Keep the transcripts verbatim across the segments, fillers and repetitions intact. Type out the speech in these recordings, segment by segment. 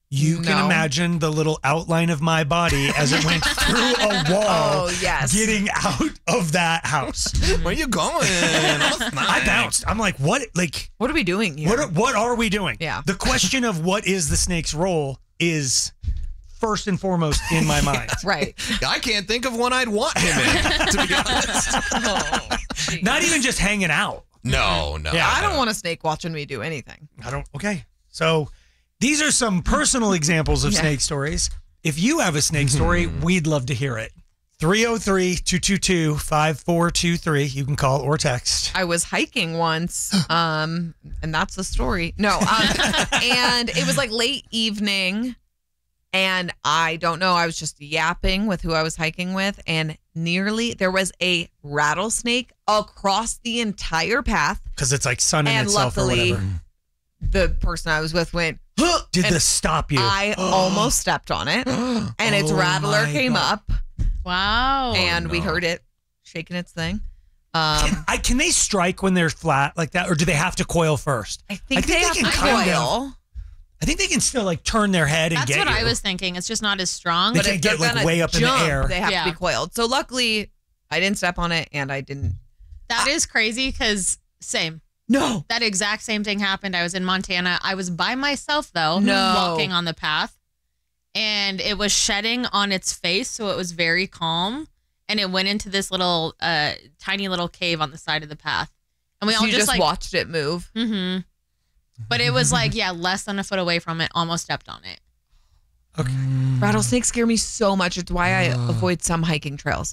You No. can imagine the little outline of my body as it went through a wall, Oh, yes. getting out of that house. Where are you going? I bounced. I'm like, what? Like, What are we doing here? what? Are, what are we doing? Yeah. The question of what is the snake's role is first and foremost in my mind. Right. I can't think of one I'd want him in, to be honest. Oh, geez. Not even just hanging out. No, no. Yeah. I don't want a snake watching me do anything. I don't. Okay. So these are some personal examples of Yeah. snake stories. If you have a snake story, we'd love to hear it. three oh three, two two two, five four two three. You can call or text. I was hiking once, um, and that's the story. No, um, and it was like late evening, and I don't know. I was just yapping with who I was hiking with, and nearly there was a rattlesnake across the entire path. Because it's like sun in And itself luckily, or whatever. The person I was with went, huh, Did and this stop you? I almost stepped on it, and its Oh rattler my came God. up, Wow. and we no. heard it shaking its thing. Can, Um, I, can they strike when they're flat like that, or do they have to coil first? I think, I think they, they have can to kind of- coil. I think they can still like turn their head and That's get what you. I was thinking. It's just not as strong. They But can't if get, they're like, gonna way up in the jump, air. They have Yeah. to be coiled. So luckily, I didn't step on it, and I didn't. that is crazy because same. No. That exact same thing happened. I was in Montana. I was by myself though, No. walking on the path, and it was shedding on its face, so it was very calm. And it went into this little, uh, tiny little cave on the side of the path, and we So all you just, just like, watched it move. mm-hmm. But it was like, yeah, less than a foot away from it. Almost stepped on it. Okay. Rattlesnakes scare me so much. It's why I avoid some hiking trails.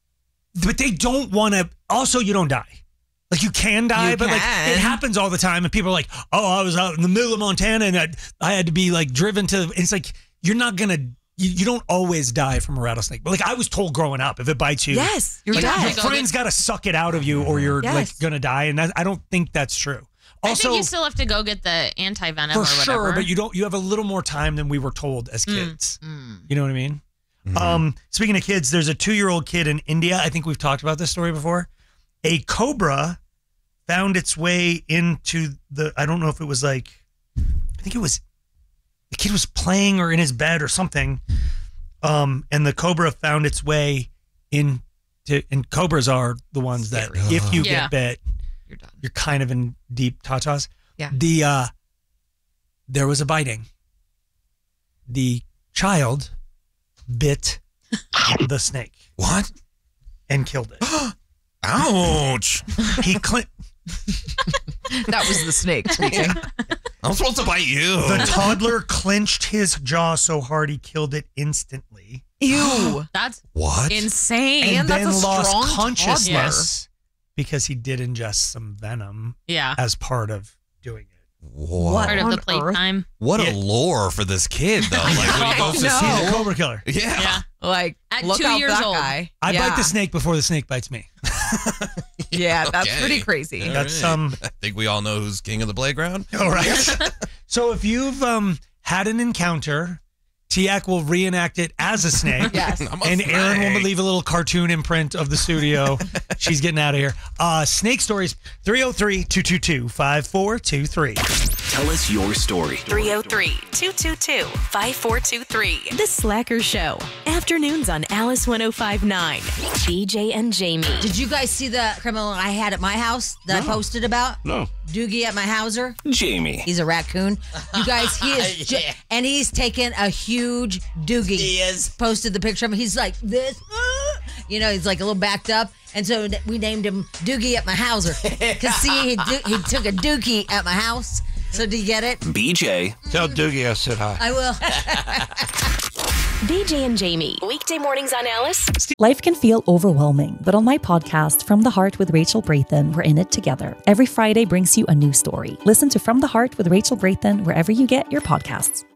But they don't want to. Also, you don't die. Like you can die, You but like can. it happens all the time, and people are like, "Oh, I was out in the middle of Montana, and I, I had to be like driven to." It's like you're not gonna. You, you don't always die from a rattlesnake. But like I was told growing up, if it bites you, Yes, you're like, dead. your friend's got to suck it out of you, or you're Yes. like gonna die. And that, I don't think that's true. I Also, think you still have to go get the anti venom for or whatever. sure, but you don't. You have a little more time than we were told as kids. Mm. You know what I mean? Mm-hmm. Um, speaking of kids, there's a two-year-old kid in India. I think we've talked about this story before. A cobra found its way into the. I don't know if it was like. I think it was. The kid was playing or in his bed or something, um, and the cobra found its way in. To, and cobras are the ones that, Scary. if you Yeah. get bit, You're done. you're kind of in deep tatas. Yeah. The uh there was a biting. The child bit the snake What? and killed it. Ouch. He cl- That was the snake speaking. I'm supposed to bite you. the toddler clenched his jaw so hard he killed it instantly. Ew. That's What? insane. And, And that's then a lost strong consciousness because he did ingest some venom yeah. as part of doing it. Whoa. What? Part of on the earth? playtime. What Yeah. a lore for this kid, though. Like when he goes to No. see He's a the cobra killer. Yeah. Yeah. Like, At look two out years that old. guy. I yeah. bite the snake before the snake bites me. Yeah, that's Okay. pretty crazy. All That's right. um I think we all know who's king of the playground. all right. So if you've um had an encounter, Tiak will reenact it as a snake. Yes. I'm a And Erin will snake. leave a little cartoon imprint of the studio. She's getting out of here. Uh, snake stories, three oh three, two two two, five four two three. Tell us your story. three oh three, two two two, five four two three. The Slacker Show. Afternoons on Alice one oh five point nine. B J and Jamie. Did you guys see the criminal I had at my house that I posted about? No. Doogie at my houser. Jamie. He's a raccoon. You guys, he is, ju- and he's taken a huge doogie. He is. Posted the picture of him. He's like this, you know, he's like a little backed up. And so we named him Doogie at my houser. Because see, he, do- he took a dookie at my house. So do you get it? B J. Tell Doogie I said hi. I will. B J and Jamie. Weekday mornings on Alice. Life can feel overwhelming, but on my podcast, From the Heart with Rachel Brathen, we're in it together. Every Friday brings you a new story. Listen to From the Heart with Rachel Brathen wherever you get your podcasts.